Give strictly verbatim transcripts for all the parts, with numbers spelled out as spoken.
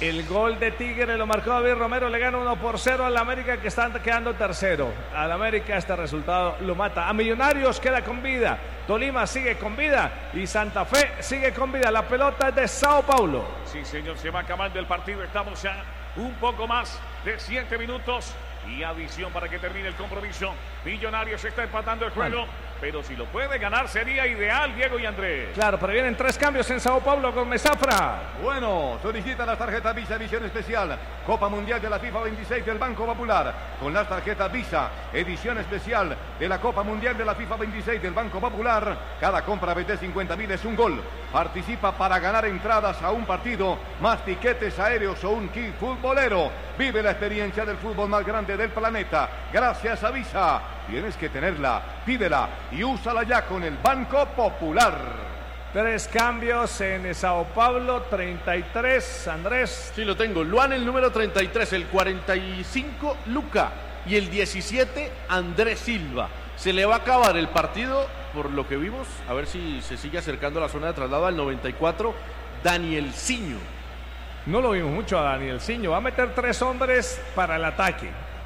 El gol de Tigre lo marcó David Romero, le gana uno por cero al América, que está quedando tercero. Al América este resultado lo mata. A Millonarios queda con vida, Tolima sigue con vida y Santa Fe sigue con vida. La pelota es de Sao Paulo. Sí, señor, se va acabando el partido, estamos ya un poco más de siete minutos y adición para que termine el compromiso. Millonarios está empatando el juego, pero si lo puede ganar sería ideal, Diego y Andrés. Claro, pero vienen tres cambios en Sao Paulo con Mesafra. Bueno, solicitan las tarjetas Visa Edición Especial, Copa Mundial de la FIFA veintiséis del Banco Popular. Con las tarjetas Visa Edición Especial de la Copa Mundial de la FIFA veintiséis del Banco Popular, cada compra de cincuenta mil es un gol. Participa para ganar entradas a un partido, más tiquetes aéreos o un kit futbolero. Vive la experiencia del fútbol más grande del planeta gracias a Visa. Tienes que tenerla, pídela y úsala ya con el Banco Popular. Tres cambios en Sao Paulo, treinta y tres, Andrés. Sí, lo tengo. Luan el número treinta y tres, el cuarenta y cinco, Luca, y el diecisiete, Andrés Silva. Se le va a acabar el partido, por lo que vimos, a ver si se sigue acercando a la zona de traslado, al noventa y cuatro, Danielsinho. No lo vimos mucho a Danielsinho, va a meter tres hombres para el ataque.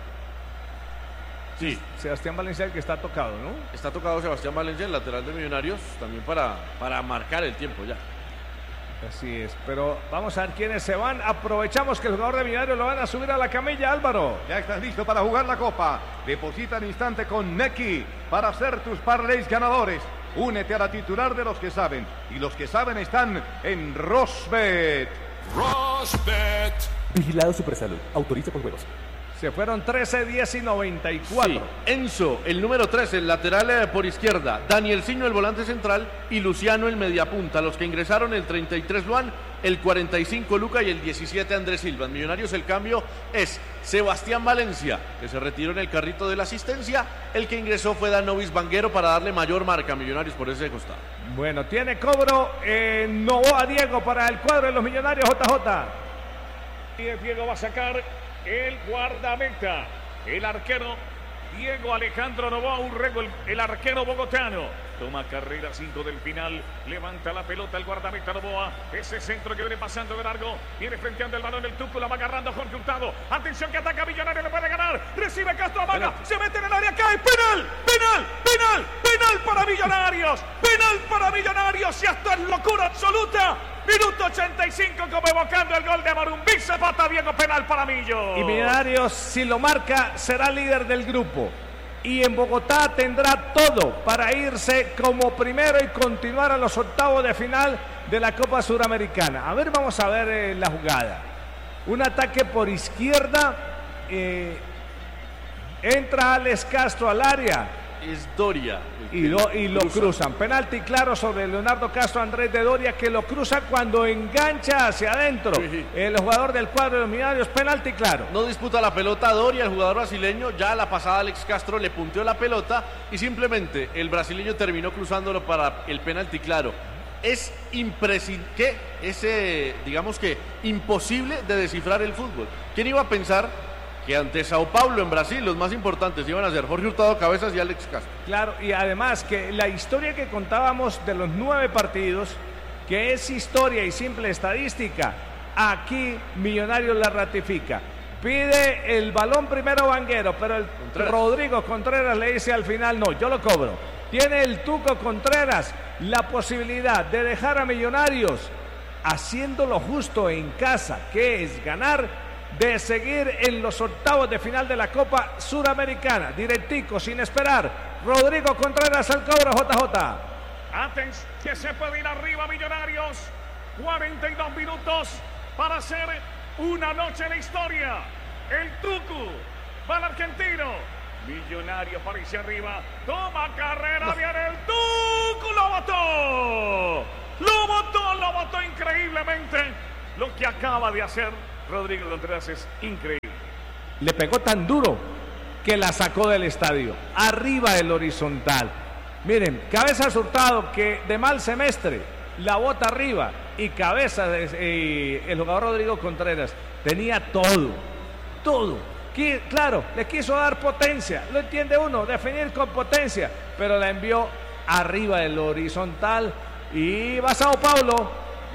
Sí. Sebastián Valencia, el que está tocado, ¿no? Está tocado Sebastián Valencia, el lateral de Millonarios, también para, para marcar el tiempo ya. Así es, pero vamos a ver quiénes se van. Aprovechamos que el jugador de Millonarios lo van a subir a la camilla, Álvaro. Ya estás listo para jugar la Copa. Deposita al instante con Neki para hacer tus parlays ganadores. Únete a la titular de los que saben. Y los que saben están en Rosbet. Rosbet. Vigilado Supersalud. Autoriza por juegos. Se fueron trece, diez y noventa y cuatro. Sí. Enzo, el número trece, el lateral eh, por izquierda. Danielsinho, el volante central. Y Luciano, el mediapunta. Los que ingresaron, el treinta y tres, Luan. El cuarenta y cinco, Luca. Y el diecisiete, Andrés Silva. En Millonarios el cambio es Sebastián Valencia, que se retiró en el carrito de la asistencia. El que ingresó fue Danovis Vanguero para darle mayor marca a Millonarios por ese costado. Bueno, tiene cobro eh, Novoa Diego para el cuadro de los Millonarios, J J. Y Diego va a sacar el guardameta, el arquero Diego Alejandro Novoa Urrego, el, el arquero bogotano. Toma carrera cinco del final, levanta la pelota el guardameta Novoa. Ese centro que viene pasando de largo, viene frenteando el balón el Tuco, la va agarrando Jorge Hurtado. Atención que ataca Millonario, le puede ganar. Recibe Castro, amaga, se mete en el área, cae. Penal, penal, penal, penal para Millonarios. Penal para Millonarios y hasta es locura absoluta. Minuto ochenta y cinco, como evocando el gol de Morumbí Zapata, Diego, penal para Millo. Y Millonarios, si lo marca, será líder del grupo. Y en Bogotá tendrá todo para irse como primero y continuar a los octavos de final de la Copa Suramericana. A ver, vamos a ver eh, la jugada. Un ataque por izquierda. Eh, entra Alex Castro al área. Es Doria. Y lo, y lo cruzan. Penalti claro sobre Leonardo Castro Andrés de Doria, que lo cruza cuando engancha hacia adentro. Sí. El jugador del cuadro de los Millonarios, penalti claro. No disputa la pelota Doria, el jugador brasileño. Ya a la pasada Alex Castro le punteó la pelota y simplemente el brasileño terminó cruzándolo para el penalti claro. Es imprescindible, que es, eh, digamos que imposible de descifrar el fútbol. ¿Quién iba a pensar que ante Sao Paulo en Brasil los más importantes iban a ser Jorge Hurtado Cabezas y Alex Castro? Claro, y además que la historia que contábamos de los nueve partidos, que es historia y simple estadística, aquí Millonarios la ratifica. Pide el balón primero Vanguero, pero el Contreras. Rodrigo Contreras le dice al final, no, yo lo cobro. Tiene el Tuco Contreras la posibilidad de dejar a Millonarios haciendo lo justo en casa, que es ganar, de seguir en los octavos de final de la Copa Suramericana. Directico, sin esperar. Rodrigo Contreras al cobro, J J. Atención, que se puede ir arriba Millonarios. cuarenta y dos minutos para hacer una noche en la historia. El Tucu va al argentino. Millonario aparece arriba. Toma carrera, viene el Tucu. Lo botó. Lo botó, lo botó increíblemente. Lo que acaba de hacer Rodrigo Contreras es increíble. Le pegó tan duro que la sacó del estadio, arriba del horizontal. Miren, Cabezas Hurtado, que de mal semestre la bota arriba, y Cabezas, eh, el jugador Rodrigo Contreras, tenía todo, todo. Qui- claro, le quiso dar potencia, lo entiende uno, definir con potencia, pero la envió arriba del horizontal y va Sao Paulo.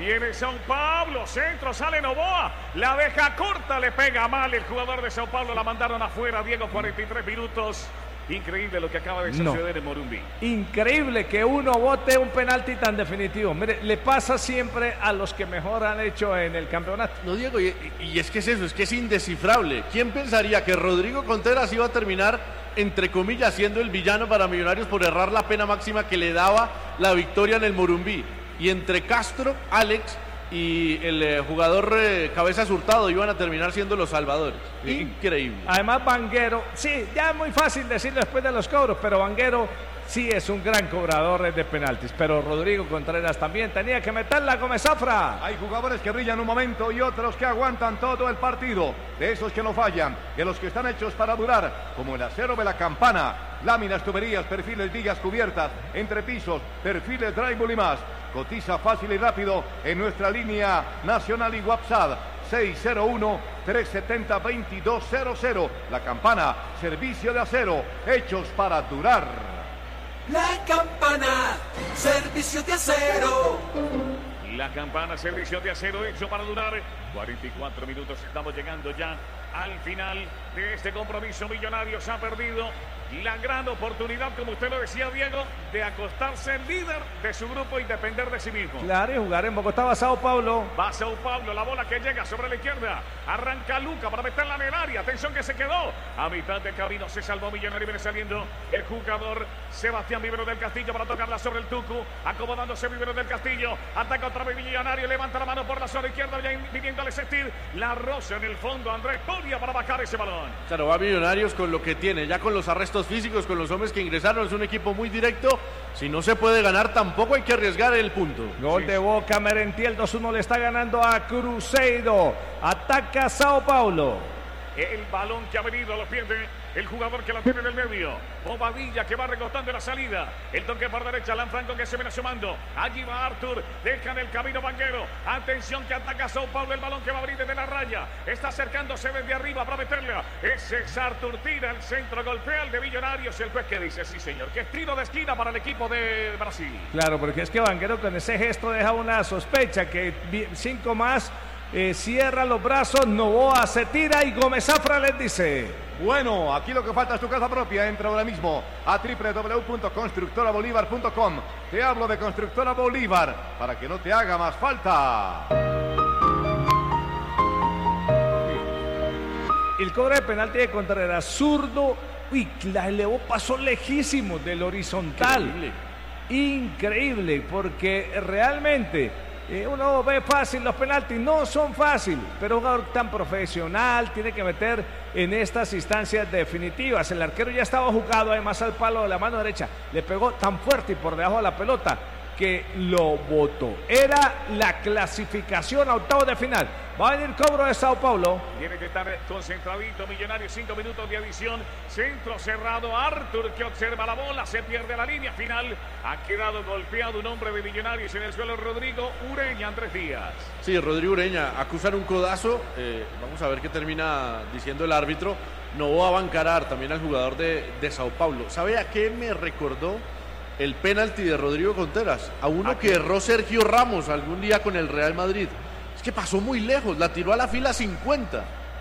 Viene Sao Paulo, centro, sale Novoa, la deja corta, le pega mal el jugador de Sao Paulo, la mandaron afuera, Diego, cuarenta y tres minutos. Increíble lo que acaba de suceder no. en Morumbí. Increíble que uno bote un penalti tan definitivo. Mire, le pasa siempre a los que mejor han hecho en el campeonato. No, Diego, y, y es que es eso, es que es indescifrable. ¿Quién pensaría que Rodrigo Contreras iba a terminar, entre comillas, siendo el villano para Millonarios por errar la pena máxima que le daba la victoria en el Morumbí? Y entre Castro, Alex y el eh, jugador eh, Cabezas Hurtado iban a terminar siendo los salvadores. Increíble. Además, Vanguero, sí, ya es muy fácil decirlo después de los cobros, pero Vanguero sí es un gran cobrador de penaltis. Pero Rodrigo Contreras también tenía que meterla como Zafra. Hay jugadores que brillan un momento y otros que aguantan todo el partido. De esos que no fallan, de los que están hechos para durar, como el acero de la Campana, láminas, tuberías, perfiles, vigas cubiertas, entrepisos, perfiles, drywall y más. Cotiza fácil y rápido en nuestra línea nacional y WhatsApp seis cero uno, tres siete cero, dos dos cero cero. La Campana, servicio de acero, hechos para durar. La Campana, servicio de acero. La Campana, servicio de acero, hecho para durar. cuarenta y cuatro minutos, estamos llegando ya al final de este compromiso. Millonarios ha perdido la gran oportunidad, como usted lo decía, Diego, de acostarse el líder de su grupo y depender de sí mismo. Claro, y jugar en Bogotá va Sao Paulo. Va Sao Paulo, la bola que llega sobre la izquierda. Arranca Luca para meterla en el área. Atención que se quedó. A mitad de camino se salvó Millonario. Viene saliendo el jugador Sebastián Vivero del Castillo para tocarla sobre el Tucu. Acomodándose Vivero del Castillo. Ataca otra vez Millonario. Levanta la mano por la zona izquierda. Viviendo al existir. La roza en el fondo. Andrés Coria para bajar ese balón. Claro, va Millonarios con lo que tiene. Ya con los arrestos físicos, con los hombres que ingresaron. Es un equipo muy directo. Si no se puede ganar, tampoco hay que arriesgar el punto. Gol sí. de Boca, Merentiel dos uno le está ganando a Cruzeiro. Ataca Sao Paulo. El balón que ha venido lo pierde el jugador que la tiene en el medio. Bobadilla que va recortando la salida. El toque por derecha, Alan Franco que se viene sumando. Allí va Arthur, deja en el camino Vanguero. Atención que ataca Sao Paulo, el balón que va a abrir desde la raya. Está acercándose desde arriba para meterla. Ese es Arthur, tira el centro, golpea el de Millonarios. El juez que dice, sí señor, que es tiro de esquina para el equipo de Brasil. Claro, porque es que Vanguero con ese gesto deja una sospecha que cinco más. Eh, cierra los brazos, Novoa se tira y Gómez Zafra les dice: bueno, aquí lo que falta es tu casa propia. Entra ahora mismo a doble u doble u doble u punto constructora bolívar punto com. Te hablo de Constructora Bolívar para que no te haga más falta. El cobro de penalti de Contreras, zurdo, uy, la elevó, pasó lejísimo del horizontal. Increíble, Increíble porque realmente Eh, uno ve fácil los penaltis, no son fáciles, pero un jugador tan profesional tiene que meter en estas instancias definitivas. El arquero ya estaba jugado además al palo de la mano derecha, le pegó tan fuerte y por debajo de la pelota que lo botó. Era la clasificación a octavos de final. Va a venir cobro de Sao Paulo. Tiene que estar concentradito Millonarios, cinco minutos de adición. Centro cerrado, Arthur que observa la bola, se pierde la línea final. Ha quedado golpeado un hombre de Millonarios en el suelo, Rodrigo Ureña, Andrés Díaz. Sí, Rodrigo Ureña acusan un codazo. Eh, vamos a ver qué termina diciendo el árbitro. No va a bancarar también al jugador de, de Sao Paulo. ¿Sabe a qué me recordó el penalti de Rodrigo Contreras? A uno que erró Sergio Ramos algún día con el Real Madrid. Es que pasó muy lejos, la tiró a la fila cincuenta.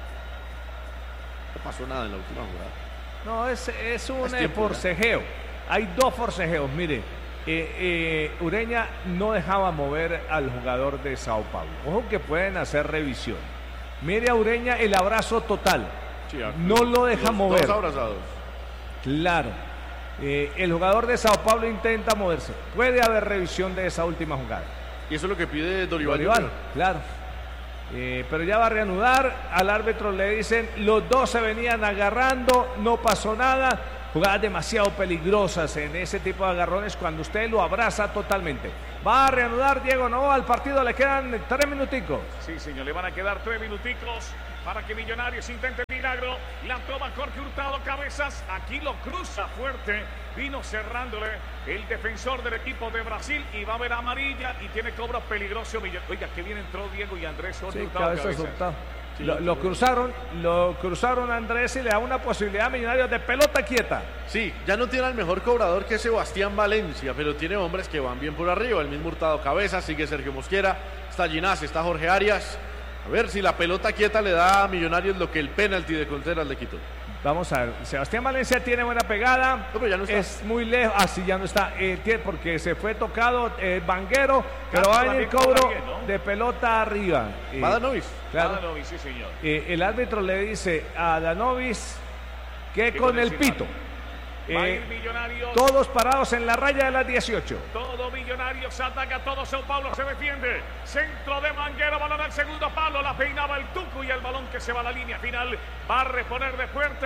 No pasó nada en la última jugada. No, es, es un Es tiempo, forcejeo. Hay dos forcejeos, mire. Eh, eh, Ureña no dejaba mover al jugador de Sao Paulo. Ojo que pueden hacer revisión. Mire a Ureña el abrazo total. Sí, no lo deja los mover. Dos abrazados. Claro. Eh, el jugador de Sao Paulo intenta moverse. Puede haber revisión de esa última jugada. Y eso es lo que pide Dorival. Dorival, claro. Eh, pero ya va a reanudar. Al árbitro le dicen, los dos se venían agarrando, no pasó nada. Jugadas demasiado peligrosas en ese tipo de agarrones cuando usted lo abraza totalmente. Va a reanudar Diego Novoa, al partido le quedan tres minuticos. Sí, señor, le van a quedar tres minuticos para que Millonarios intente el milagro. La toma Jorge Hurtado, Cabezas, aquí lo cruza fuerte, vino cerrándole el defensor del equipo de Brasil y va a ver amarilla y tiene cobro peligroso. Oiga, que bien entró Diego y Andrés Jorge Sí, Hurtado. Cabezas Cabezas. Hurtado. Lo, lo cruzaron, lo cruzaron a Andrés y le da una posibilidad a Millonarios de pelota quieta. Sí, ya no tiene al mejor cobrador que Sebastián Valencia, pero tiene hombres que van bien por arriba. El mismo Hurtado Cabezas, sigue Sergio Mosquera. Está está Ginás, está Jorge Arias. A ver si la pelota quieta le da a Millonarios lo que el penalti de Contreras le quitó. Vamos a ver, Sebastián Valencia tiene buena pegada, no, pero ya no está. Es muy lejos, así ah, ya no está, eh, tiene, porque se fue tocado eh, Vanguero, pero va a venir cobro bien, ¿no? de pelota arriba. Eh, ¿Va Danovis? Claro. Danovis, sí señor. Eh, el árbitro le dice a Danovis que con el pito. Eh, todos parados en la raya de las dieciocho. Todo Millonarios ataca, todo Sao Paulo se defiende. Centro de Vanguero, balón al segundo palo, la peinaba el Tucu y el balón que se va a la línea final. Va a reponer de fuerte.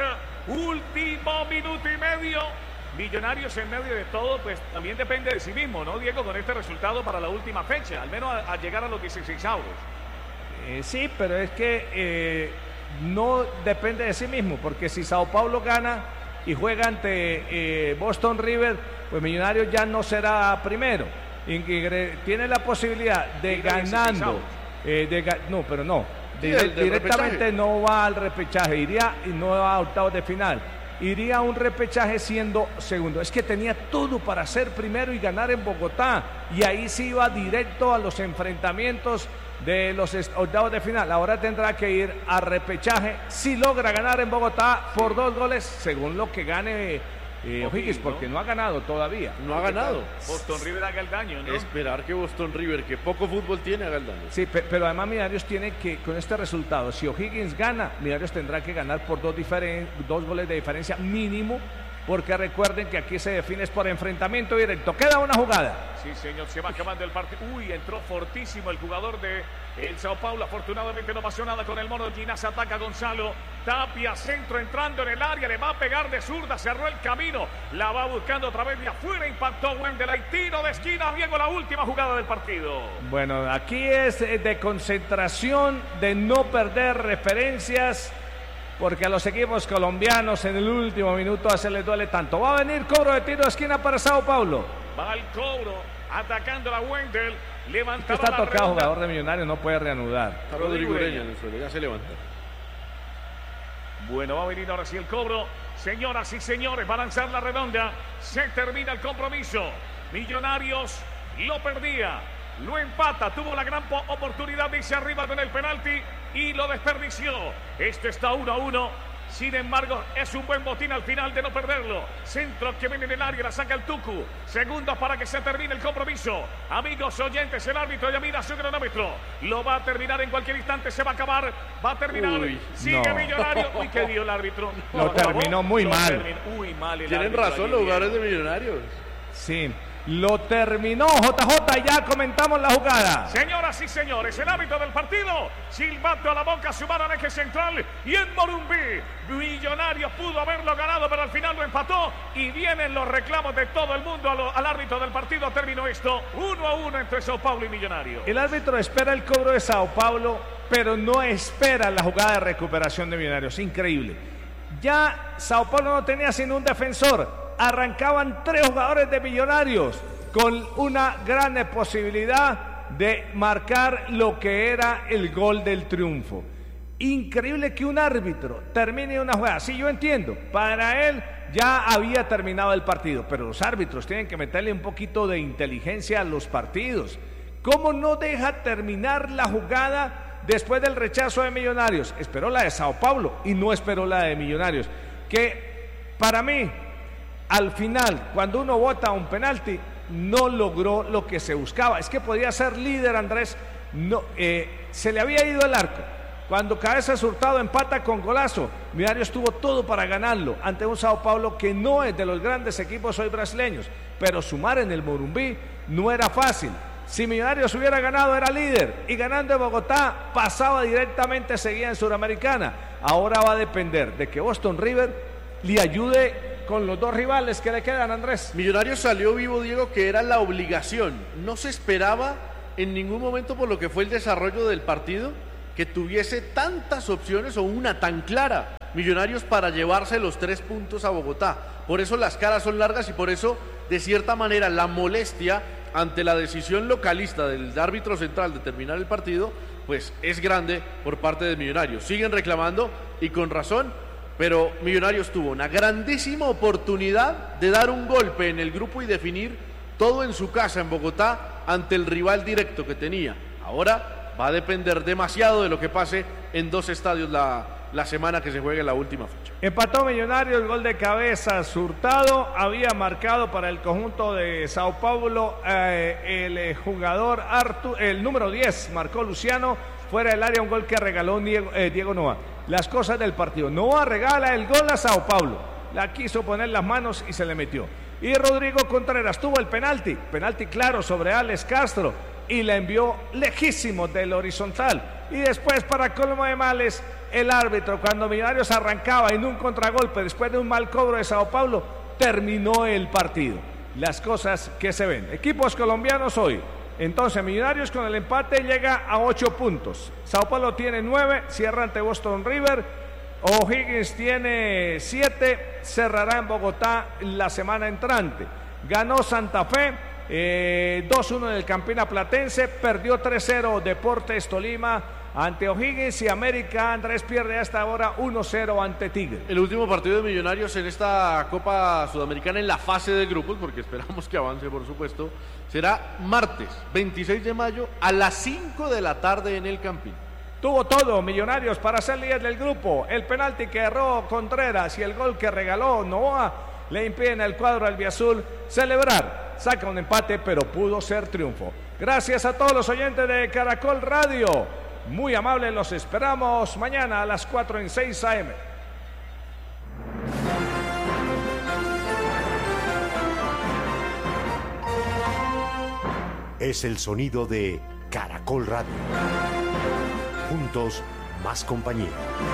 Último minuto y medio. Millonarios en medio de todo, pues también depende de sí mismo, ¿no, Diego? Con este resultado para la última fecha, al menos a, a llegar a los dieciséis avos. Eh, sí, pero es que eh, no depende de sí mismo, porque si Sao Paulo gana y juega ante eh, Boston River, pues Millonarios ya no será primero. Y, y, tiene la posibilidad de ganando, eh, de, no, pero no, de, sí, el, directamente repechaje. No va al repechaje, iría y no va a octavos de final. Iría a un repechaje siendo segundo. Es que tenía todo para ser primero y ganar en Bogotá. Y ahí sí iba directo a los enfrentamientos de los octavos de final. Ahora tendrá que ir a repechaje si logra ganar en Bogotá por dos goles, según lo que gane eh, O'Higgins, porque no ha ganado todavía. No ha ganado. Boston River haga el daño, ¿no? Esperar que Boston River, que poco fútbol tiene, haga el daño. Sí, pe pero además Millonarios tiene que, con este resultado, si O'Higgins gana, Millonarios tendrá que ganar por dos, dos goles de diferencia mínimo, porque recuerden que aquí se define es por enfrentamiento directo. Queda una jugada. Sí, señor, se va acabando el partido. Uy, entró fortísimo el jugador de el Sao Paulo. Afortunadamente no pasó nada con el mono. Ginás ataca a Gonzalo. Tapia, centro entrando en el área. Le va a pegar de zurda. Cerró el camino. La va buscando otra vez de afuera. Impactó Wendel. Hay tiro de esquina. Diego, la última jugada del partido. Bueno, aquí es de concentración, de no perder referencias, porque a los equipos colombianos en el último minuto a se les duele tanto. Va a venir cobro de tiro de esquina para Sao Paulo. Va el cobro, atacando a Wendel. Levanta está tocado redonda. Jugador de Millonarios, no puede reanudar. Está Rodrigo Ureña en el suelo, ya se levanta. Bueno, va a venir ahora sí el cobro. Señoras y señores, va a lanzar la redonda. Se termina el compromiso. Millonarios lo perdía. Lo empata, tuvo la gran oportunidad de irse arriba con el penalti y lo desperdició. Este está uno a uno. Sin embargo, es un buen botín al final de no perderlo. Centro que viene en el área, la saca el Tucu. Segundos para que se termine el compromiso. Amigos oyentes, el árbitro ya mira su cronómetro. Lo va a terminar en cualquier instante, se va a acabar. Va a terminar. Uy, Sigue no. Millonarios. Uy, ¿qué dio el árbitro? Lo terminó muy lo mal. Terminó. Uy, mal el Tienen razón los jugadores de Millonarios. Sí. Lo terminó J J, ya comentamos la jugada. Señoras y señores, el árbitro del partido, silbato a la boca, su mano al eje central y en Morumbí, Millonarios pudo haberlo ganado, pero al final lo empató y vienen los reclamos de todo el mundo al, al árbitro del partido. Terminó esto uno a uno entre Sao Paulo y Millonarios. El árbitro espera el cobro de Sao Paulo, pero no espera la jugada de recuperación de Millonarios. Increíble. Ya Sao Paulo no tenía sino un defensor. Arrancaban tres jugadores de Millonarios con una gran posibilidad de marcar lo que era el gol del triunfo. Increíble que un árbitro termine una jugada. Sí, yo entiendo, para él ya había terminado el partido, pero los árbitros tienen que meterle un poquito de inteligencia a los partidos. ¿Cómo no deja terminar la jugada después del rechazo de Millonarios? Esperó la de Sao Paulo y no esperó la de Millonarios, que para mí, al final, cuando uno vota un penalti, no logró lo que se buscaba. Es que podía ser líder, Andrés. No, eh, se le había ido el arco. Cuando Cabezas Hurtado empata con golazo, Millonarios tuvo todo para ganarlo ante un Sao Paulo que no es de los grandes equipos hoy brasileños, pero sumar en el Morumbí no era fácil. Si Millonarios hubiera ganado, era líder, y ganando en Bogotá pasaba directamente, seguía en Suramericana. Ahora va a depender de que Boston River le ayude con los dos rivales que le quedan, Andrés. Millonarios salió vivo, Diego, que era la obligación. No se esperaba en ningún momento, por lo que fue el desarrollo del partido, que tuviese tantas opciones o una tan clara. Millonarios para llevarse los tres puntos a Bogotá. Por eso las caras son largas y por eso, de cierta manera, la molestia ante la decisión localista del árbitro central de terminar el partido, pues es grande por parte de Millonarios. Siguen reclamando y con razón, pero Millonarios tuvo una grandísima oportunidad de dar un golpe en el grupo y definir todo en su casa en Bogotá ante el rival directo que tenía. Ahora va a depender demasiado de lo que pase en dos estadios la, la semana que se juegue la última fecha. Empató Millonarios, el gol de cabeza Hurtado, había marcado para el conjunto de Sao Paulo eh, el eh, jugador Artur, el número diez, marcó Luciano, fuera del área un gol que regaló Diego, eh, Diego Noa. Las cosas del partido, Noa regala el gol a Sao Paulo, la quiso poner las manos y se le metió. Y Rodrigo Contreras tuvo el penalti, penalti claro sobre Alex Castro y la envió lejísimo del horizontal. Y después, para colmo de males, el árbitro, cuando Millonarios arrancaba en un contragolpe después de un mal cobro de Sao Paulo, terminó el partido. Las cosas que se ven. Equipos colombianos hoy. Entonces, Millonarios con el empate llega a ocho puntos. Sao Paulo tiene nueve, cierra ante Boston River. O'Higgins tiene siete, cerrará en Bogotá la semana entrante. Ganó Santa Fe. Eh, dos uno en el Campina Platense, perdió tres cero Deportes Tolima ante O'Higgins y América Andrés pierde hasta ahora uno cero ante Tigre. El último partido de Millonarios en esta Copa Sudamericana en la fase de grupos, porque esperamos que avance por supuesto, será martes veintiséis de mayo a las cinco de la tarde en el Campín. Tuvo todo Millonarios para ser líder del grupo, el penalti que erró Contreras y el gol que regaló Novoa le impiden al cuadro albiazul celebrar. Saca un empate, pero pudo ser triunfo. Gracias a todos los oyentes de Caracol Radio. Muy amables, los esperamos mañana a las cuatro en seis A M. Es el sonido de Caracol Radio. Juntos, más compañía.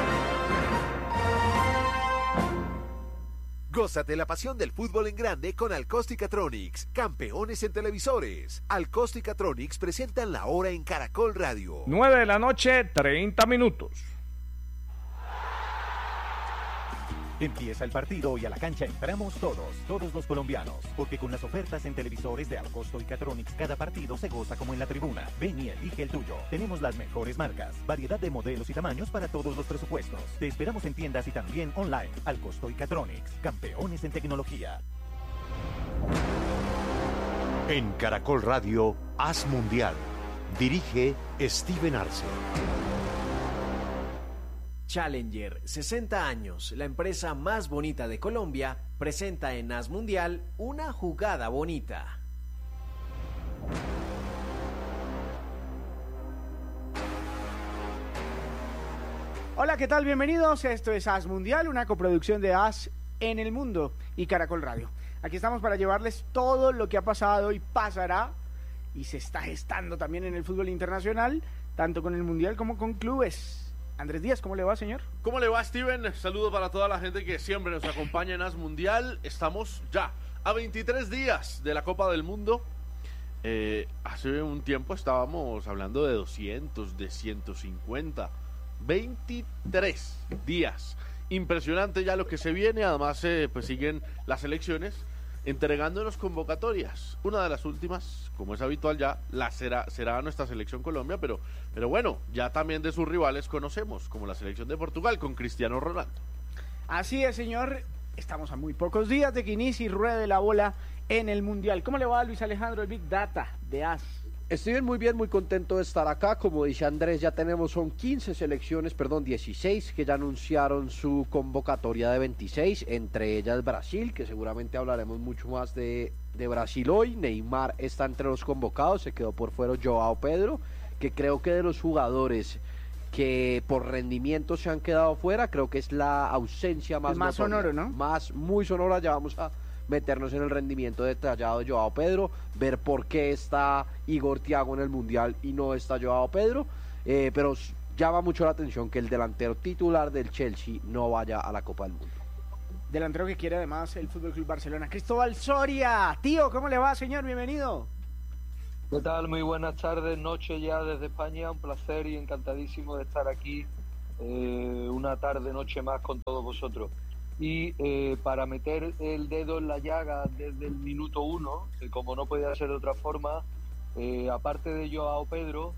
Gózate la pasión del fútbol en grande con Alcosticatronics, campeones en televisores. Alcosticatronics presentan la hora en Caracol Radio. nueve de la noche, treinta minutos. Empieza el partido y a la cancha entramos todos, todos los colombianos, porque con las ofertas en televisores de Alcosto y Catronics cada partido se goza como en la tribuna. Ven y elige el tuyo. Tenemos las mejores marcas, variedad de modelos y tamaños para todos los presupuestos. Te esperamos en tiendas y también online. Alcosto y Catronics, campeones en tecnología. En Caracol Radio, Haz Mundial. Dirige Steven Arce. Challenger, sesenta años, la empresa más bonita de Colombia, presenta en Haz Mundial una jugada bonita. Hola, ¿qué tal? Bienvenidos. Esto es Haz Mundial, una coproducción de Haz en el Mundo y Caracol Radio. Aquí estamos para llevarles todo lo que ha pasado y pasará y se está gestando también en el fútbol internacional, tanto con el Mundial como con clubes. Andrés Díaz, ¿cómo le va, señor? ¿Cómo le va, Steven? Saludo para toda la gente que siempre nos acompaña en Haz Mundial. Estamos ya a veintitrés días de la Copa del Mundo. Eh, hace un tiempo estábamos hablando de doscientos, de ciento cincuenta. veintitrés días. Impresionante ya lo que se viene. Además, eh, pues siguen las elecciones entregándonos convocatorias. Una de las últimas, como es habitual ya, la será, será nuestra selección Colombia, pero, pero bueno, ya también de sus rivales conocemos, como la selección de Portugal con Cristiano Ronaldo. Así es, señor. Estamos a muy pocos días de que inicie y ruede la bola en el Mundial. ¿Cómo le va a Luis Alejandro, el Big Data de Haz? Estoy muy bien, muy contento de estar acá. Como dice Andrés, ya tenemos, son quince selecciones, perdón, dieciséis, que ya anunciaron su convocatoria de veintiséis, entre ellas Brasil, que seguramente hablaremos mucho más de, de Brasil hoy. Neymar está entre los convocados, se quedó por fuera Joao Pedro, que creo que de los jugadores que por rendimiento se han quedado fuera, creo que es la ausencia más, más sonoro, ¿no? Más, muy sonora. Ya vamos a meternos en el rendimiento detallado de Joao Pedro, ver por qué está Igor Thiago en el Mundial y no está Joao Pedro, eh, pero llama mucho la atención que el delantero titular del Chelsea no vaya a la Copa del Mundo. Delantero que quiere además el Fútbol Club Barcelona. Cristóbal Soria, tío, ¿cómo le va, señor? Bienvenido. ¿Qué tal? Muy buenas tardes, noche ya desde España, un placer y encantadísimo de estar aquí eh, una tarde, noche más con todos vosotros. Y eh, para meter el dedo en la llaga desde el minuto uno, eh, como no podía ser de otra forma, eh, aparte de Joao Pedro,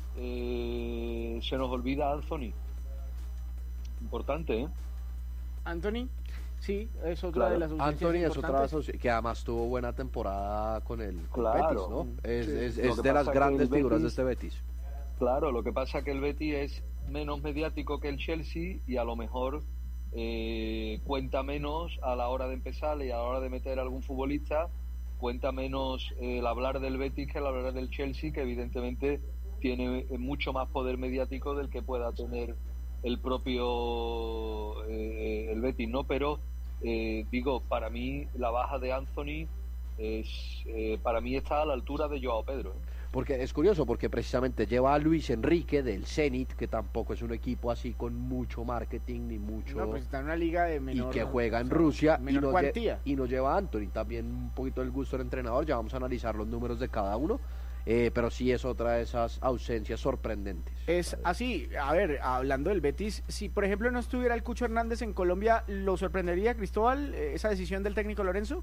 eh, se nos olvida Anthony. Importante, ¿eh? Anthony, sí, es otra claro. de las ausencias Anthony es otra importantes. que además tuvo buena temporada con el con Claro. Betis, ¿no? Es, Sí. es, Lo es que de las pasa grandes que el figuras Betis- de este Betis. Claro, lo que pasa es que el Betis es menos mediático que el Chelsea y a lo mejor eh, cuenta menos a la hora de empezar y a la hora de meter a algún futbolista, cuenta menos eh, el hablar del Betis que el hablar del Chelsea, que evidentemente tiene mucho más poder mediático del que pueda tener el propio eh, el Betis, ¿no? Pero eh, digo, para mí la baja de Anthony es, eh, para mí está a la altura de Joao Pedro, ¿eh? Porque es curioso, porque precisamente lleva a Luis Enrique del Zenit, que tampoco es un equipo así con mucho marketing ni mucho... No, pues está en una liga de menor... Y que juega en o sea, Rusia menor y, no cuantía. y nos lleva a Anthony. También un poquito el gusto del entrenador, ya vamos a analizar los números de cada uno, eh, pero sí es otra de esas ausencias sorprendentes. Es así, a ver, hablando del Betis, si por ejemplo no estuviera el Cucho Hernández en Colombia, ¿lo sorprendería, Cristóbal, esa decisión del técnico Lorenzo?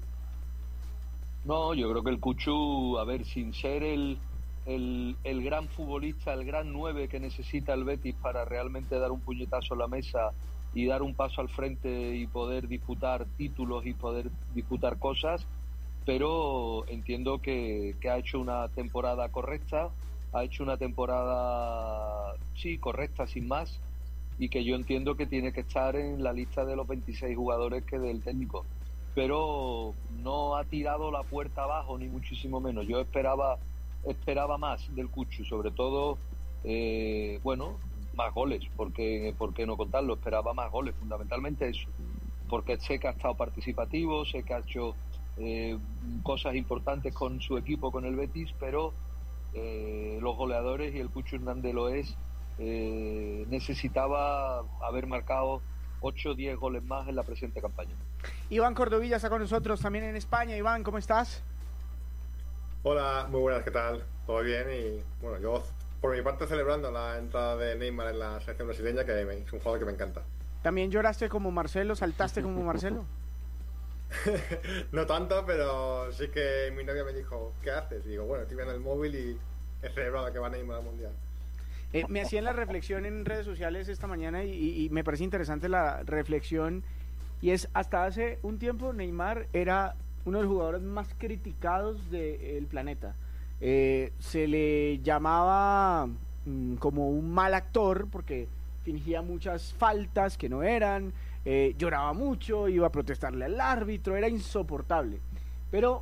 No, yo creo que el Cucho, a ver, sin ser el... El, el gran futbolista, el gran nueve que necesita el Betis para realmente dar un puñetazo a la mesa y dar un paso al frente y poder disputar títulos y poder disputar cosas, pero entiendo que, que ha hecho una temporada correcta, ha hecho una temporada, sí, correcta, sin más, y que yo entiendo que tiene que estar en la lista de los veintiséis jugadores que del técnico, pero no ha tirado la puerta abajo, ni muchísimo menos. Yo esperaba esperaba más del Cucho, sobre todo eh, bueno, más goles, porque por qué no contarlo, esperaba más goles, fundamentalmente eso, porque sé que ha estado participativo, sé que ha hecho eh, cosas importantes con su equipo, con el Betis, pero eh, los goleadores, y el Cucho Hernández lo es, eh, necesitaba haber marcado ocho o diez goles más en la presente campaña. Iván Cordovilla está con nosotros también en España. Iván, ¿cómo estás? Hola, muy buenas, ¿qué tal? ¿Todo bien? Y bueno, yo por mi parte celebrando la entrada de Neymar en la selección brasileña, que es un jugador que me encanta. ¿También lloraste como Marcelo? ¿Saltaste como Marcelo? No tanto, pero sí que mi novia me dijo, ¿qué haces? Y digo, bueno, estoy viendo el móvil y he celebrado que va Neymar al Mundial. Eh, me hacían la reflexión en redes sociales esta mañana y, y me parece interesante la reflexión, y es, hasta hace un tiempo Neymar era uno de los jugadores más criticados del planeta. Eh, se le llamaba mmm, como un mal actor porque fingía muchas faltas que no eran, eh, lloraba mucho, iba a protestarle al árbitro, era insoportable. Pero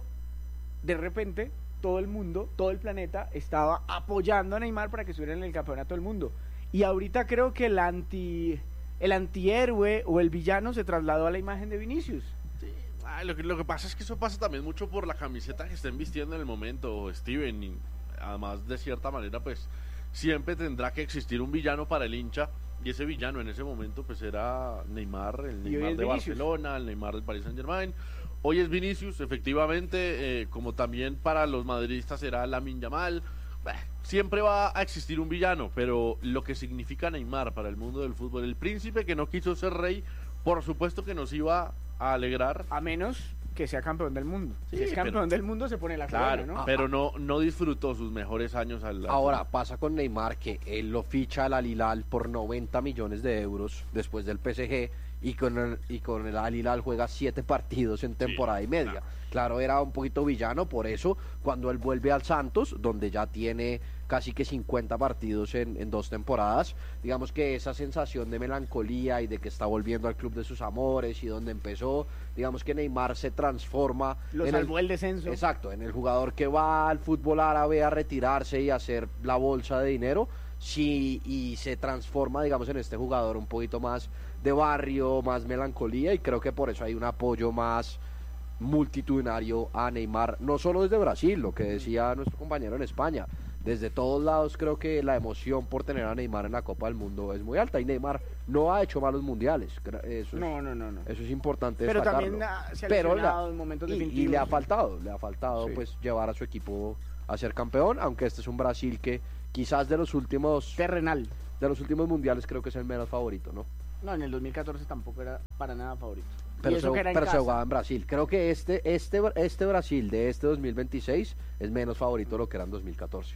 de repente todo el mundo, todo el planeta estaba apoyando a Neymar para que estuviera en el campeonato del mundo. Y ahorita creo que el anti, el antihéroe o el villano se trasladó a la imagen de Vinicius. Ah, lo, que, lo que pasa es que eso pasa también mucho por la camiseta que estén vistiendo en el momento, Steven, y además de cierta manera pues siempre tendrá que existir un villano para el hincha, y ese villano en ese momento pues era Neymar, el Neymar de Barcelona, el Neymar del Paris Saint-Germain. Hoy es Vinicius, efectivamente, eh, como también para los madridistas será Lamine Yamal. Bah, siempre va a existir un villano, pero lo que significa Neymar para el mundo del fútbol, el príncipe que no quiso ser rey, por supuesto que nos iba a alegrar. A menos que sea campeón del mundo. Sí, si es campeón pero, del mundo se pone la claro, corona, ¿no? Pero no, no disfrutó sus mejores años al lado. Ahora pasa con Neymar, que él lo ficha al Al Hilal por noventa millones de euros después del P S G, y con el, y con el Al Hilal juega siete partidos en temporada sí, y media. Claro. claro, era un poquito villano, por eso cuando él vuelve al Santos, donde ya tiene casi que cincuenta partidos en, en dos temporadas, digamos que esa sensación de melancolía y de que está volviendo al club de sus amores y donde empezó, digamos que Neymar se transforma. Lo salvó el, el descenso. Exacto, en el jugador que va al fútbol árabe a retirarse y a hacer la bolsa de dinero, sí, y se transforma, digamos, en este jugador un poquito más de barrio, más melancolía, y creo que por eso hay un apoyo más multitudinario a Neymar, no solo desde Brasil, lo que decía nuestro compañero en España, desde todos lados. Creo que la emoción por tener a Neymar en la Copa del Mundo es muy alta, y Neymar no ha hecho malos mundiales, eso es, no, no, no, no. Eso es importante pero destacarlo. También se ha pero lesionado en momentos y, definitivos. y le ha faltado, le ha faltado sí. pues llevar a su equipo a ser campeón, aunque este es un Brasil que quizás de los últimos terrenal, de los últimos mundiales creo que es el menos favorito, ¿no? No, en el dos mil catorce tampoco era para nada favorito. Pero, eso se, que era en pero casa. se jugaba en Brasil. Creo que este, este, este Brasil de este dos mil veintiséis es menos favorito de lo que era en dos mil catorce.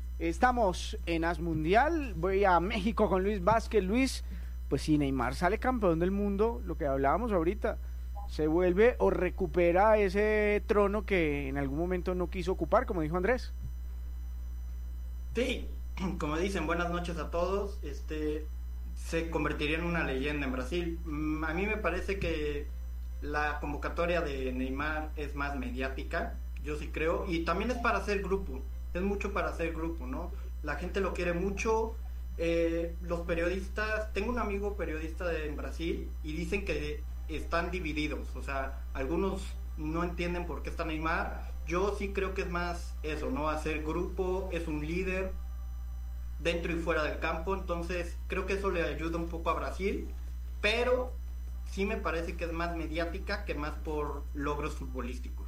Estamos en As Mundial. Voy a México con Luis Vázquez. Luis, pues si Neymar sale campeón del mundo, lo que hablábamos ahorita, se vuelve o recupera ese trono que en algún momento no quiso ocupar, como dijo Andrés. Sí, como dicen, buenas noches a todos. Este se convertiría en una leyenda en Brasil. A mí me parece que la convocatoria de Neymar es más mediática, yo sí creo, y también es para hacer grupo, es mucho para hacer grupo, ¿no? La gente lo quiere mucho, eh, los periodistas, tengo un amigo periodista de, en Brasil, y dicen que están divididos, o sea, algunos no entienden por qué está Neymar. Yo sí creo que es más eso, ¿no? Hacer grupo, es un líder dentro y fuera del campo, entonces creo que eso le ayuda un poco a Brasil, pero sí me parece que es más mediática que más por logros futbolísticos.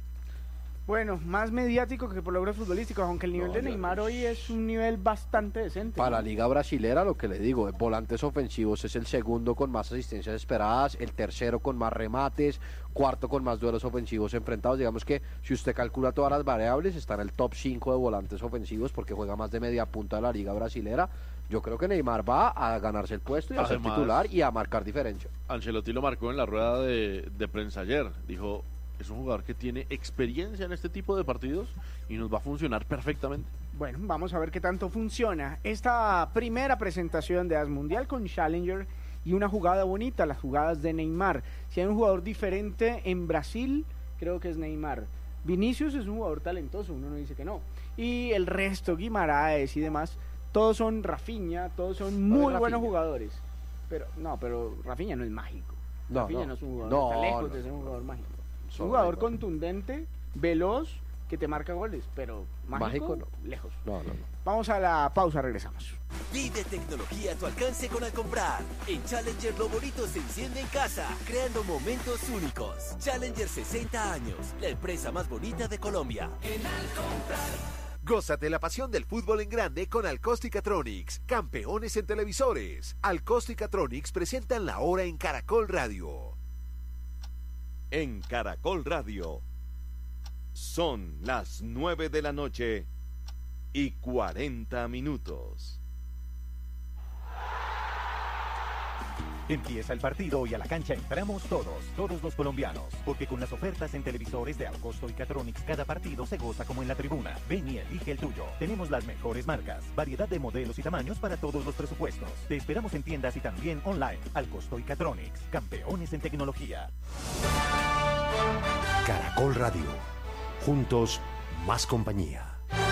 Bueno, más mediático que por logros futbolísticos, aunque el nivel No, de ya Neymar no. hoy es un nivel bastante decente. Para la liga brasilera, lo que le digo, en volantes ofensivos es el segundo con más asistencias esperadas, el tercero con más remates, cuarto con más duelos ofensivos enfrentados. Digamos que si usted calcula todas las variables, está en el top cinco de volantes ofensivos porque juega más de media punta de la liga brasilera. Yo creo que Neymar va a ganarse el puesto y a ser Además, titular y a marcar diferencia. Ancelotti lo marcó en la rueda de, de prensa ayer. Dijo, es un jugador que tiene experiencia en este tipo de partidos y nos va a funcionar perfectamente. Bueno, vamos a ver qué tanto funciona esta primera presentación de As Mundial con Challenger y una jugada bonita, las jugadas de Neymar. Si hay un jugador diferente en Brasil, creo que es Neymar. Vinicius es un jugador talentoso, uno no dice que no. Y el resto, Guimaraes y demás, todos son Rafinha, todos son muy Rafinha. buenos jugadores. Pero no, pero Rafinha no es mágico. No, Rafinha no, no. es un jugador, No, está lejos no. de ser un jugador mágico. Es Son un jugador Neymar. contundente, veloz, que te marca goles, pero mágico, Mágico no. lejos. No, no, no. Vamos a la pausa, regresamos. Vive tecnología a tu alcance con Al Comprar. En Challenger lo bonito se enciende en casa, creando momentos únicos. Challenger sesenta años, la empresa más bonita de Colombia. En Al Comprar. Gózate la pasión del fútbol en grande con Alcosticatronics, campeones en televisores. Alcosticatronics presentan la hora en Caracol Radio. En Caracol Radio son las nueve de la noche y cuarenta minutos. Empieza el partido y a la cancha entramos todos, todos los colombianos, porque con las ofertas en televisores de Alcosto y Catronics cada partido se goza como en la tribuna. Ven y elige el tuyo. Tenemos las mejores marcas, variedad de modelos y tamaños para todos los presupuestos. Te esperamos en tiendas y también online. Alcosto y Catronics, campeones en tecnología. Caracol Radio. Juntos, más compañía.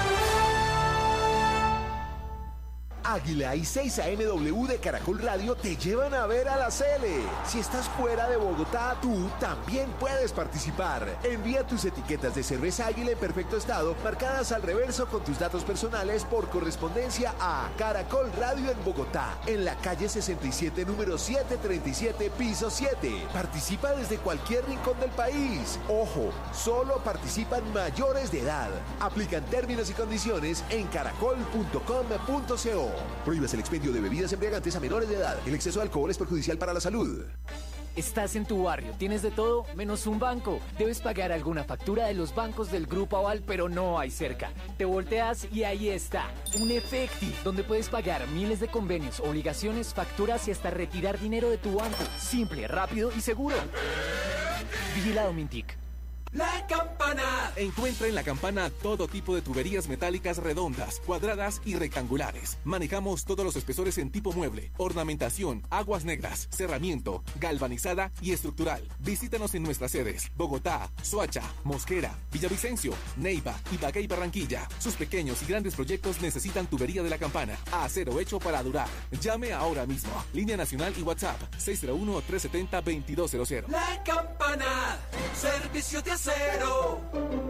Águila y seis A M W de Caracol Radio te llevan a ver a la Cele. Si estás fuera de Bogotá, tú también puedes participar. Envía tus etiquetas de cerveza Águila en perfecto estado, marcadas al reverso con tus datos personales por correspondencia a Caracol Radio en Bogotá, en la calle sesenta y siete, número setecientos treinta y siete, piso siete. Participa desde cualquier rincón del país. Ojo, solo participan mayores de edad. Aplican términos y condiciones en caracol punto com punto co. Prohíbas el expendio de bebidas embriagantes a menores de edad. El exceso de alcohol es perjudicial para la salud. Estás en tu barrio, tienes de todo menos un banco. Debes pagar alguna factura de los bancos del Grupo Aval, pero no hay cerca. Te volteas y ahí está, un Efecti, donde puedes pagar miles de convenios, obligaciones, facturas y hasta retirar dinero de tu banco. Simple, rápido y seguro. Vigilado Mintic. La Campana. Encuentra en La Campana todo tipo de tuberías metálicas redondas, cuadradas y rectangulares. Manejamos todos los espesores en tipo mueble, ornamentación, aguas negras, cerramiento, galvanizada y estructural. Visítanos en nuestras sedes: Bogotá, Soacha, Mosquera, Villavicencio, Neiva, Ibagué y Barranquilla. Sus pequeños y grandes proyectos necesitan tubería de La Campana. Acero hecho para durar. Llame ahora mismo. Línea nacional y WhatsApp seis cero uno, tres siete cero, veintidós cero cero. La Campana. Servicio de acero.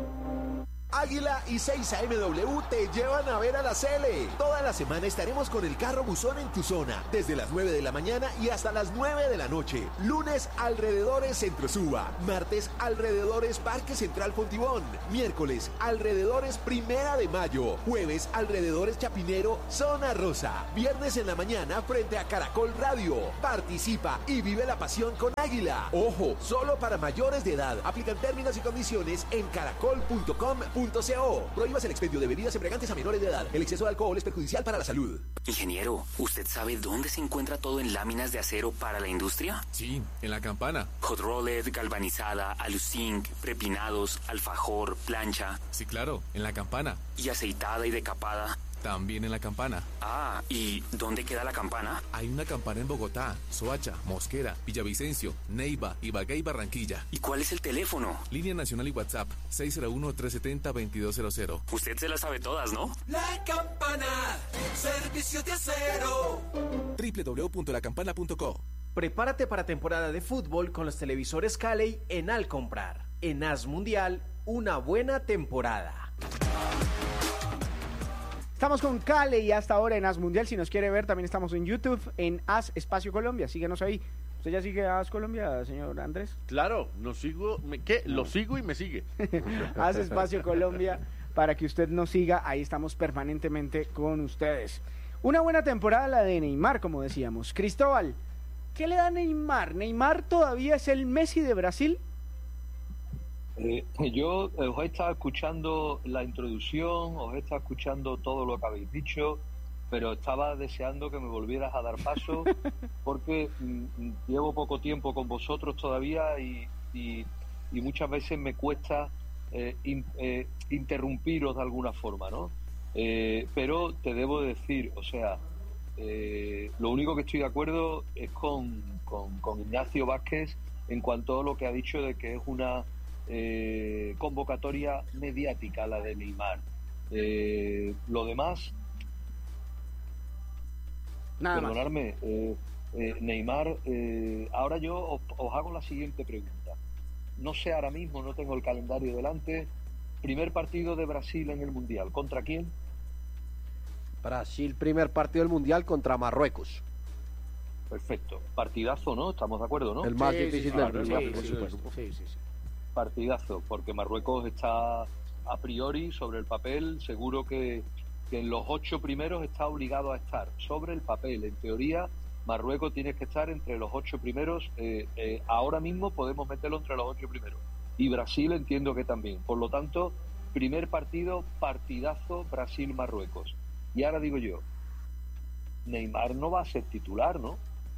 Águila y seis A M W te llevan a ver a la Cele. Toda la semana estaremos con el carro buzón en tu zona, desde las nueve de la mañana y hasta las nueve de la noche. Lunes, alrededores Centro Suba. Martes, alrededores Parque Central Fontibón. Miércoles, alrededores Primera de Mayo. Jueves, alrededores Chapinero, Zona Rosa. Viernes en la mañana frente a Caracol Radio. Participa y vive la pasión con Águila. Ojo, solo para mayores de edad. Aplican términos y condiciones en caracol punto com punto co. Prohíbas el expendio de bebidas embriagantes a menores de edad. El exceso de alcohol es perjudicial para la salud. Ingeniero, ¿usted sabe dónde se encuentra todo en láminas de acero para la industria? Sí, en La Campana. Hot rolled, galvanizada, aluzinc, prepinados, alfajor, plancha. Sí, claro, en La Campana. ¿Y aceitada y decapada? también en La Campana. Ah, ¿y dónde queda La Campana? Hay una campana en Bogotá, Soacha, Mosquera, Villavicencio, Neiva, Ibagué y Barranquilla. ¿Y cuál es el teléfono? Línea nacional y WhatsApp, seis cero uno, tres siete cero, dos dos cero cero. Usted se las sabe todas, ¿no? La Campana, servicio de acero. doble u doble u doble u punto la campana punto co. Prepárate para temporada de fútbol con los televisores Calley en Al Comprar. En As Mundial, una buena temporada. Estamos con Calley y hasta ahora en As Mundial. Si nos quiere ver, también estamos en YouTube, en As Espacio Colombia. Síguenos ahí. ¿Usted ya sigue a As Colombia, señor Andrés? Claro, no sigo, me, ¿qué? No. Lo sigo y me sigue. As Espacio Colombia, para que usted nos siga. Ahí estamos permanentemente con ustedes. Una buena temporada la de Neymar, como decíamos. Cristóbal, ¿qué le da Neymar? ¿Neymar todavía es el Messi de Brasil? Eh, yo eh, os he estado escuchando la introducción, os he estado escuchando todo lo que habéis dicho, pero estaba deseando que me volvieras a dar paso porque mm, llevo poco tiempo con vosotros todavía y, y, y muchas veces me cuesta eh, in, eh, interrumpiros de alguna forma, ¿no? Eh, pero te debo decir, o sea, eh, lo único que estoy de acuerdo es con, con, con Ignacio Vázquez en cuanto a lo que ha dicho de que es una eh, convocatoria mediática la de Neymar. Eh, lo demás, Nada perdonadme, eh, eh, Neymar, eh, ahora yo os, os hago la siguiente pregunta. No sé ahora mismo, no tengo el calendario delante. Primer partido de Brasil en el Mundial, ¿contra quién? Brasil, primer partido del Mundial contra Marruecos. Perfecto. Partidazo, ¿no? Estamos de acuerdo, ¿no? El más sí, difícil sí, del sí, Mundial, sí, por sí, supuesto. sí, sí, sí. Partidazo, porque Marruecos está a priori sobre el papel, seguro que, que en los ocho primeros está obligado a estar sobre el papel. En teoría, Marruecos tiene que estar entre los ocho primeros. Eh, eh, ahora mismo podemos meterlo entre los ocho primeros. Y Brasil entiendo que también. Por lo tanto, primer partido, partidazo, Brasil-Marruecos. Y ahora digo yo, Neymar no va a ser titular, ¿no?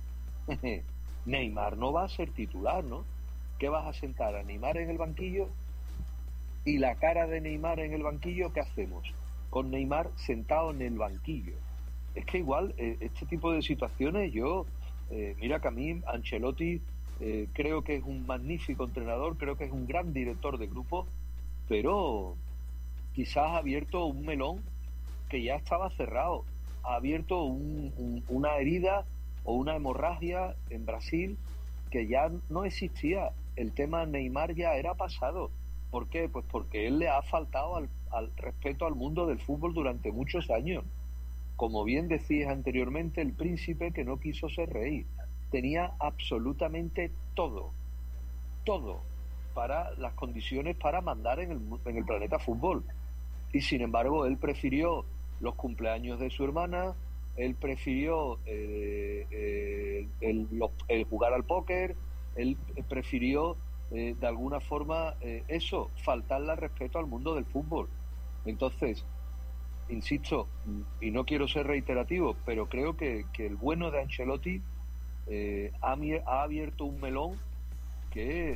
Neymar no va a ser titular, ¿no? ¿Qué vas a sentar a Neymar en el banquillo? Y la cara de Neymar en el banquillo, ¿qué hacemos? Con Neymar sentado en el banquillo. Es que igual, eh, este tipo de situaciones, yo, eh, mira que a mí, Ancelotti, eh, creo que es un magnífico entrenador, creo que es un gran director de grupo, pero quizás ha abierto un melón que ya estaba cerrado, ha abierto un, un, una herida o una hemorragia en Brasil que ya no existía. El tema Neymar ya era pasado. ¿Por qué? Pues porque él le ha faltado al, al respeto al mundo del fútbol durante muchos años. Como bien decías anteriormente, el príncipe que no quiso ser rey tenía absolutamente todo, todo para las condiciones para mandar en el, en el planeta fútbol. Y sin embargo, él prefirió los cumpleaños de su hermana, él prefirió eh, eh, el, el, el jugar al póker, él prefirió eh, de alguna forma eh, eso, faltarle al respeto al mundo del fútbol. Entonces, insisto, y no quiero ser reiterativo, pero creo que, que el bueno de Ancelotti eh, ha, ha abierto un melón que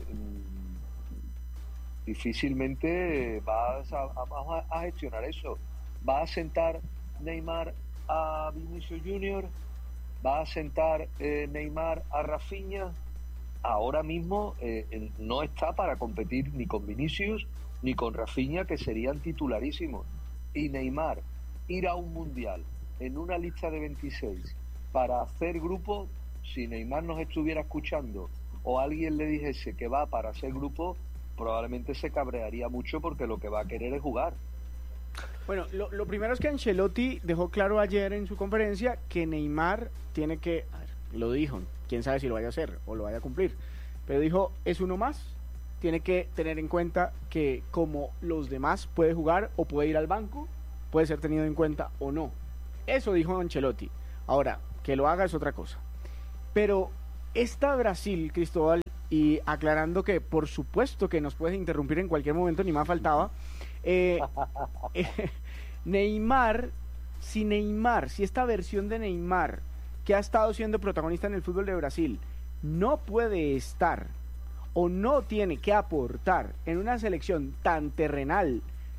mmm, difícilmente va a, a, a gestionar eso. Va a sentar Neymar a Vinicius Junior, va a sentar eh, Neymar a Rafinha. Ahora mismo eh, no está para competir ni con Vinicius ni con Rafinha, que serían titularísimos. Y Neymar ir a un mundial en una lista de veintiséis para hacer grupo, si Neymar nos estuviera escuchando o alguien le dijese que va para hacer grupo, probablemente se cabrearía mucho porque lo que va a querer es jugar. Bueno, lo, lo primero es que Ancelotti dejó claro ayer en su conferencia que Neymar tiene que, a ver, lo dijo, quién sabe si lo vaya a hacer o lo vaya a cumplir, pero dijo, es uno más, tiene que tener en cuenta que como los demás puede jugar o puede ir al banco, puede ser tenido en cuenta o no. Eso dijo Ancelotti. Ahora, que lo haga es otra cosa. Pero esta Brasil, Cristóbal, y aclarando que por supuesto que nos puedes interrumpir en cualquier momento, ni más faltaba, eh, eh, Neymar, si Neymar, si esta versión de Neymar, que ha estado siendo protagonista en el fútbol de Brasil, no puede estar o no tiene que aportar en una selección tan terrenal,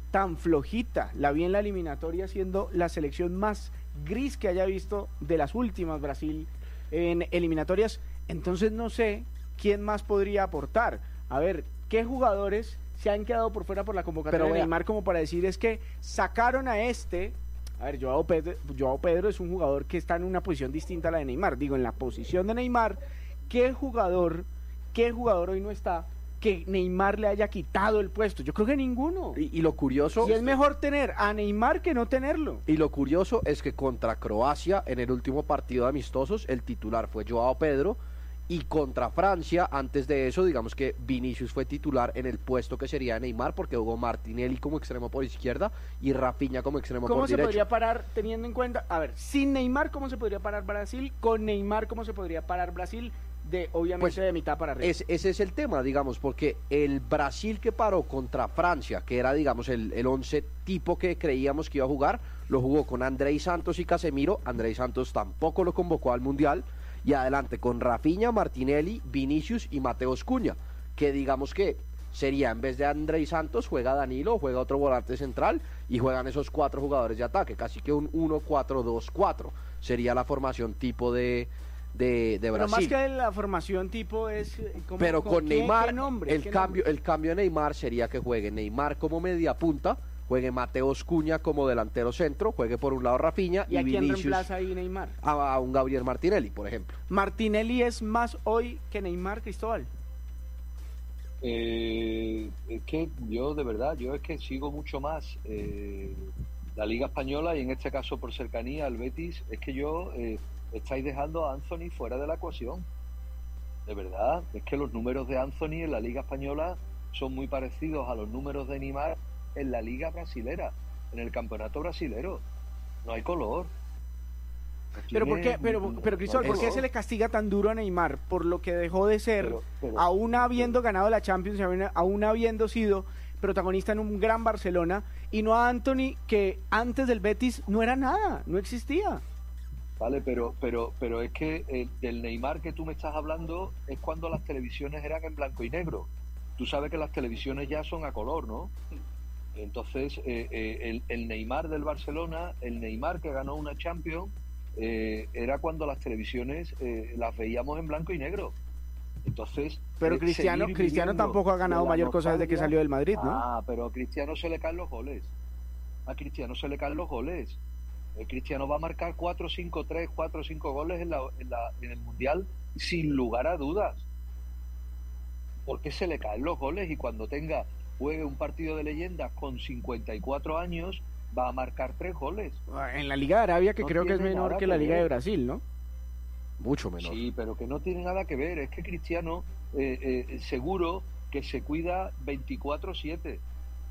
tan flojita. La vi en la eliminatoria siendo la selección más gris que haya visto de las últimas Brasil en eliminatorias. Entonces no sé quién más podría aportar. A ver, ¿qué jugadores se han quedado por fuera por la convocatoria Pero de vea. Neymar como para decir es que sacaron a este? A ver, Joao Pedro, Joao Pedro es un jugador que está en una posición distinta a la de Neymar. Digo, en la posición de Neymar, ¿qué jugador, qué jugador hoy no está que Neymar le haya quitado el puesto? Yo creo que ninguno. Y, y lo curioso... Y es mejor tener a Neymar que no tenerlo. Y lo curioso es que contra Croacia, en el último partido de amistosos, el titular fue Joao Pedro, y contra Francia, antes de eso, digamos que Vinicius fue titular en el puesto que sería Neymar, porque jugó Martinelli como extremo por izquierda y Rafinha como extremo ¿Cómo por se derecho. podría parar teniendo en cuenta, a ver, sin Neymar, cómo se podría parar Brasil? Con Neymar, ¿cómo se podría parar Brasil? De, obviamente, Pues, de mitad para arriba. Es, ese es el tema, digamos, porque el Brasil que paró contra Francia, que era, digamos, el, el once tipo que creíamos que iba a jugar, lo jugó con Andrei Santos y Casemiro. Andrei Santos tampoco lo convocó al Mundial. Y adelante con Rafinha, Martinelli, Vinicius y Mateus Cunha, que digamos que sería, en vez de Andrei Santos, juega Danilo, juega otro volante central y juegan esos cuatro jugadores de ataque, casi que un uno cuatro dos cuatro sería la formación tipo de, de, de Brasil. Pero más que la formación tipo es... eh, ¿cómo- Pero con qué- Neymar, qué nombre? el ¿Qué cambio, nombre? el cambio de Neymar sería que juegue Neymar como media punta, juegue Mateus Cunha como delantero centro, juegue por un lado Rafinha ¿Y y, a quién Vinicius reemplaza ahí Neymar? a, a un Gabriel Martinelli, por ejemplo. Martinelli es más hoy que Neymar, Cristóbal. Eh, es que yo de verdad, yo es que sigo mucho más eh, la Liga Española y en este caso por cercanía al Betis, es que yo eh, estáis dejando a Anthony fuera de la ecuación. De verdad, es que los números de Anthony en la Liga Española son muy parecidos a los números de Neymar en la Liga Brasilera, en el Campeonato Brasilero. No hay color. Pero ¿por qué, Tiene- pero, pero Cristóbal, no hay ¿por qué color. se le castiga tan duro a Neymar? Por lo que dejó de ser, Pero- pero- aún habiendo ganado la Champions, aún- aún habiendo sido protagonista en un gran Barcelona, y no a Anthony, que antes del Betis no era nada, no existía. Vale, pero pero pero es que eh, del Neymar que tú me estás hablando es cuando las televisiones eran en blanco y negro. Tú sabes que las televisiones ya son a color, ¿no? Entonces, eh, eh, el, el Neymar del Barcelona, el Neymar que ganó una Champions, eh, era cuando las televisiones eh, las veíamos en blanco y negro. Entonces, Pero eh, Cristiano, seguir Cristiano viviendo tampoco ha ganado de la mayor cosa desde que nostalgia. salió del Madrid, ¿no? Ah, pero a Cristiano se le caen los goles. A Cristiano se le caen los goles. El Cristiano va a marcar cuatro, cinco, tres, cuatro, cinco goles en, la, en, la, en el Mundial sin lugar a dudas. Porque se le caen los goles y cuando tenga juegue un partido de leyendas con cincuenta y cuatro años va a marcar tres goles. En la Liga de Arabia, que No creo que es tiene menor nada que que la Liga de ver. Brasil, ¿no? Mucho menor. Sí, pero que no tiene nada que ver. Es que Cristiano eh, eh, seguro que se cuida veinticuatro siete.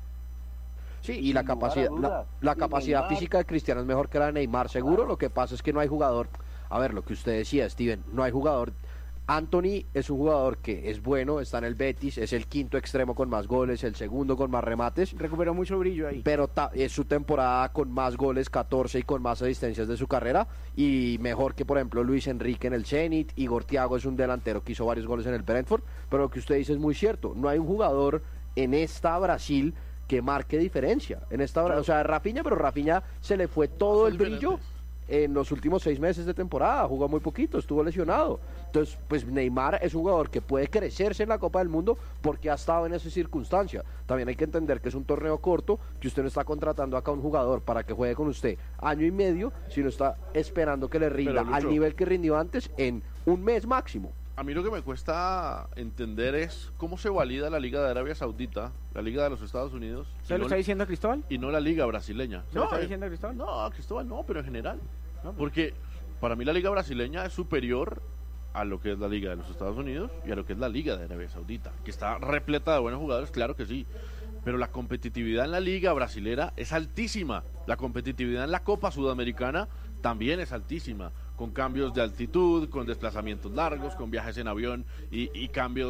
Sí, y la Sin lugar a capacidad, la, dudas. la Y capacidad Neymar- física de Cristiano es mejor que la de Neymar, seguro. Lo que pasa es que no hay jugador. A ver, lo que usted decía, Steven, no hay jugador. Anthony es un jugador que es bueno, está en el Betis, es el quinto extremo con más goles, el segundo con más remates. Recuperó mucho brillo ahí. Pero ta- es su temporada con más goles, catorce, y con más asistencias de su carrera. Y mejor que, por ejemplo, Luis Enrique en el Zenit. Igor Thiago es un delantero que hizo varios goles en el Brentford. Pero lo que usted dice es muy cierto. No hay un jugador en esta Brasil que marque diferencia. En esta, o sea, Rafinha, pero Rafinha se le fue todo el brillo en los últimos seis meses de temporada. Jugó muy poquito, estuvo lesionado. Entonces, pues Neymar es un jugador que puede crecerse en la Copa del Mundo porque ha estado en esa circunstancia. También hay que entender que es un torneo corto, que usted no está contratando acá a un jugador para que juegue con usted año y medio, sino está esperando que le rinda Pero, al Lucho, nivel que rindió antes en un mes máximo. A mí lo que me cuesta entender es cómo se valida la Liga de Arabia Saudita, la Liga de los Estados Unidos. ¿Se lo está diciendo a Cristóbal? Y no la Liga brasileña. ¿Se lo está eh, diciendo a Cristóbal? No, a Cristóbal no, pero en general. Porque para mí la Liga brasileña es superior a lo que es la Liga de los Estados Unidos y a lo que es la Liga de Arabia Saudita, que está repleta de buenos jugadores, claro que sí. Pero la competitividad en la Liga brasilera es altísima. La competitividad en la Copa Sudamericana también es altísima, con cambios de altitud, con desplazamientos largos, con viajes en avión y, y cambios